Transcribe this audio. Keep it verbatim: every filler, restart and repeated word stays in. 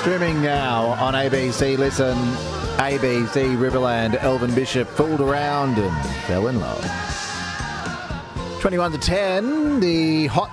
Streaming now on A B C Listen. A B C Riverland. Elvin Bishop fooled around and fell in love. twenty-one to ten, the hot